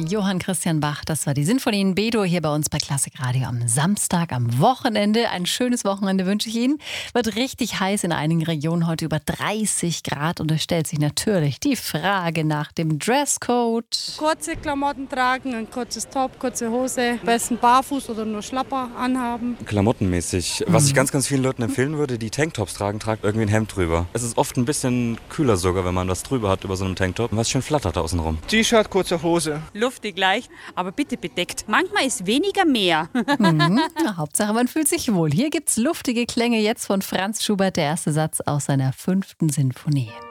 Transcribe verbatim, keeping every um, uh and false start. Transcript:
Johann Christian Bach, das war die Sinfonie in B-Dur hier bei uns bei Klassik Radio am Samstag, am Wochenende. Ein schönes Wochenende wünsche ich Ihnen. Wird richtig heiß in einigen Regionen, heute über dreißig Grad. Und es stellt sich natürlich die Frage nach dem Dresscode. Kurze Klamotten tragen, ein kurzes Top, kurze Hose, am besten barfuß oder nur Schlapper anhaben. Klamottenmäßig. Was ich ganz, ganz vielen Leuten empfehlen würde, die Tanktops tragen, tragt irgendwie ein Hemd drüber. Es ist oft ein bisschen kühler sogar, wenn man was drüber hat über so einem Tanktop, was schön flattert außenrum. T-Shirt, kurze Hose. Luftig leicht, aber bitte bedeckt. Manchmal ist weniger mehr. Mhm. Na, Hauptsache, man fühlt sich wohl. Hier gibt's luftige Klänge jetzt von Franz Schubert, der erste Satz aus seiner fünften Sinfonie.